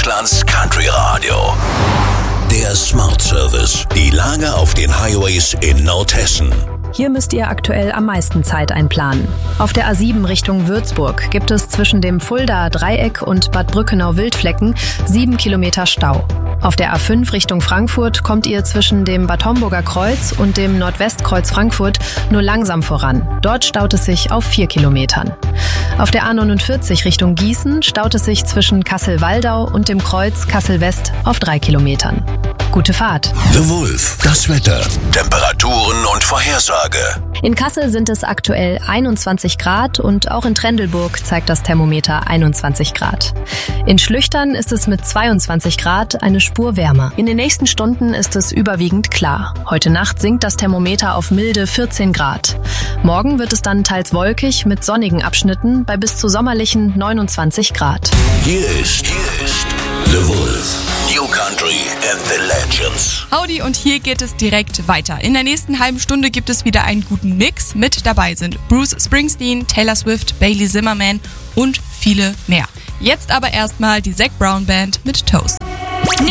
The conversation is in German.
Deutschlands Country Radio. Der Smart Service. Die Lage auf den Highways in Nordhessen. Hier müsst ihr aktuell am meisten Zeit einplanen. Auf der A7 Richtung Würzburg gibt es zwischen dem Fuldaer Dreieck und Bad Brückenau-Wildflecken 7 Kilometer Stau. Auf der A5 Richtung Frankfurt kommt ihr zwischen dem Bad Homburger Kreuz und dem Nordwestkreuz Frankfurt nur langsam voran. Dort staut es sich auf 4 Kilometern. Auf der A49 Richtung Gießen staut es sich zwischen Kassel-Waldau und dem Kreuz Kassel-West auf 3 Kilometern. Gute Fahrt. The Wolf. Das Wetter. Temperaturen und Vorhersage. In Kassel sind es aktuell 21 Grad und auch in Trendelburg zeigt das Thermometer 21 Grad. In Schlüchtern ist es mit 22 Grad eine Spur wärmer. In den nächsten Stunden ist es überwiegend klar. Heute Nacht sinkt das Thermometer auf milde 14 Grad. Morgen wird es dann teils wolkig mit sonnigen Abschnitten bei bis zu sommerlichen 29 Grad. Hier ist The Wolf. New Country and the Legends. Howdy, und hier geht es direkt weiter. In der nächsten halben Stunde gibt es wieder einen guten Mix. Mit dabei sind Bruce Springsteen, Taylor Swift, Bailey Zimmerman und viele mehr. Jetzt aber erstmal die Zac Brown Band mit Toast.